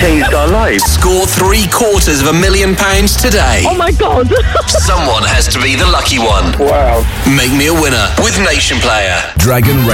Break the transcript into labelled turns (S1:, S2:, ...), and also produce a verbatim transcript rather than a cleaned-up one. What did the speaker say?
S1: changed our lives.
S2: Score three quarters of a million pounds today.
S3: Oh my God.
S2: Someone has to be the lucky one.
S1: Wow.
S2: Make me a winner with Nation Player.
S4: Dragon Radio.